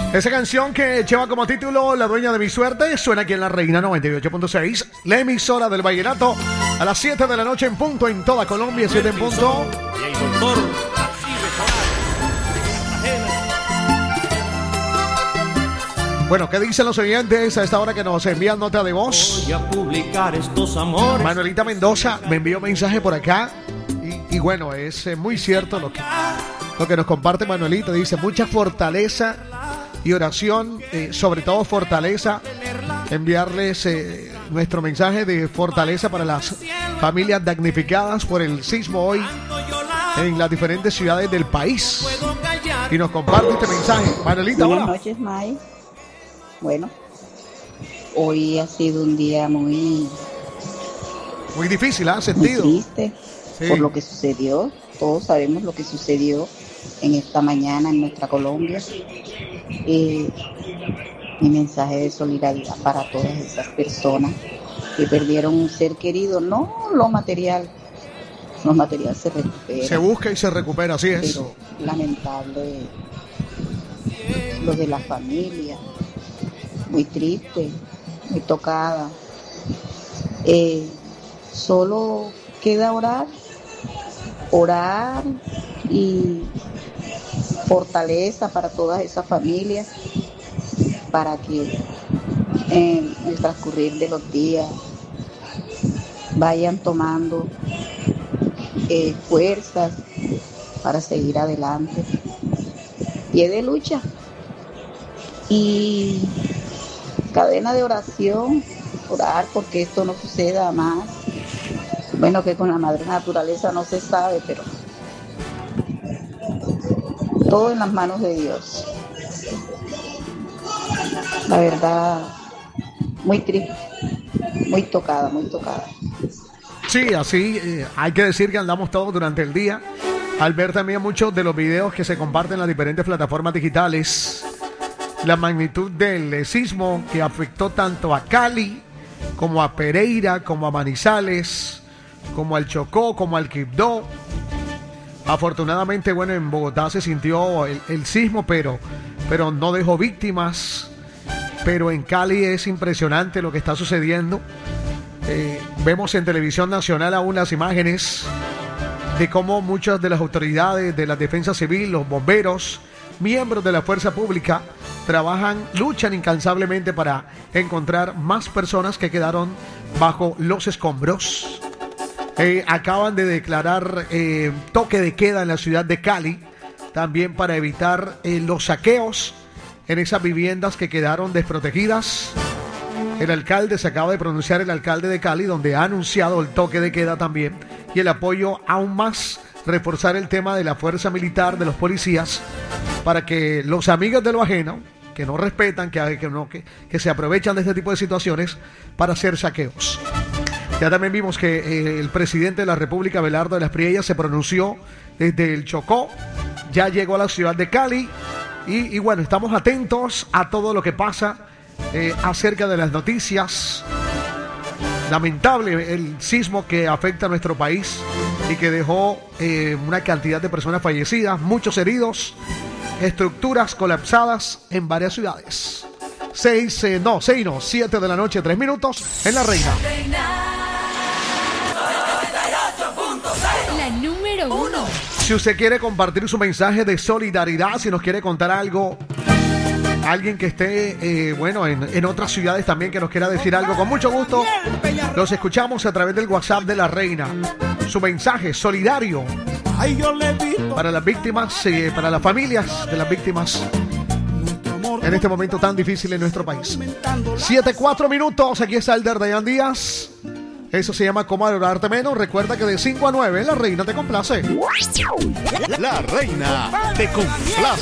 Esa canción que lleva como título La Dueña de mi Suerte suena aquí en La Reina 98.6, la emisora del vallenato, a las 7 de la noche en punto en toda Colombia, 7 en punto. Y el doctor Bueno, ¿qué dicen los oyentes a esta hora que nos envían nota de voz? voy a publicar estos amores. Manuelita Mendoza me envió mensaje por acá y bueno, es muy cierto lo que nos comparte Manuelita. Dice mucha fortaleza y oración, sobre todo fortaleza, enviarles nuestro mensaje de fortaleza para las familias damnificadas por el sismo hoy en las diferentes ciudades del país. Y nos comparte este mensaje. Manuelita, buenas hola. noches, May. Bueno, hoy ha sido un día muy Muy difícil, ¿ha sentido? triste Sí. por lo que sucedió. Todos sabemos lo que sucedió en esta mañana en nuestra Colombia. Mi mensaje de solidaridad para todas esas personas que perdieron un ser querido, no lo material se recupera. Se busca y se recupera, así es. Pero lamentable lo de la familia, muy triste, muy tocada. Solo queda orar y fortaleza para todas esas familias, para que en el transcurrir de los días vayan tomando fuerzas para seguir adelante. Pie de lucha y cadena de oración, orar porque esto no suceda más. Bueno, que con la madre naturaleza no se sabe, pero todo en las manos de Dios. La verdad, muy triste, muy tocada, muy tocada. Sí, así hay que decir que andamos todos durante el día. Al ver también muchos de los videos que se comparten en las diferentes plataformas digitales, la magnitud del sismo que afectó tanto a Cali, como a Pereira, como a Manizales, como al Chocó, como al Quibdó. Afortunadamente, bueno, en Bogotá se sintió el sismo, pero no dejó víctimas. Pero en Cali es impresionante lo que está sucediendo. Vemos en televisión nacional aún las imágenes de cómo muchas de las autoridades de la defensa civil, los bomberos, miembros de la fuerza pública, luchan incansablemente para encontrar más personas que quedaron bajo los escombros. Acaban de declarar toque de queda en la ciudad de Cali, también para evitar los saqueos en esas viviendas que quedaron desprotegidas. Se acaba de pronunciar el alcalde de Cali, donde ha anunciado el toque de queda también y el apoyo aún más, reforzar el tema de la fuerza militar, de los policías, para que los amigos de lo ajeno, que no respetan, que se aprovechan de este tipo de situaciones para hacer saqueos. Ya también vimos que el presidente de la República, Abelardo de las Priellas, se pronunció desde el Chocó, ya llegó a la ciudad de Cali y bueno, estamos atentos a todo lo que pasa acerca de las noticias. Lamentable el sismo que afecta a nuestro país y que dejó una cantidad de personas fallecidas, muchos heridos, estructuras colapsadas en varias ciudades. 7 de la noche, 3 minutos en La Reina. La número 1. Si usted quiere compartir su mensaje de solidaridad, si nos quiere contar algo, alguien que esté, en otras ciudades también que nos quiera decir algo, con mucho gusto los escuchamos a través del WhatsApp de La Reina. Su mensaje solidario para las víctimas, para las familias de las víctimas en este momento tan difícil en nuestro país. 7:04 minutos, aquí está el Dayan Díaz. Eso se llama Cómo Valorarte Menos. Recuerda que de 5 a 9 La Reina te complace. La Reina te complace.